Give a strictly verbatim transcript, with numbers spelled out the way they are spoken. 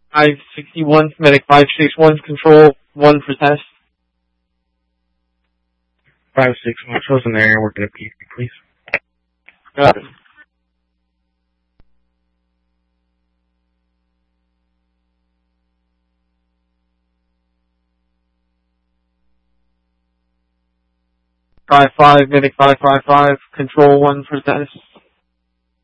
five sixty-one, medic five sixty-one, control one for test. five sixty-one, show us an area working at P three, please. Got it. five five, medic five five five, control one for test.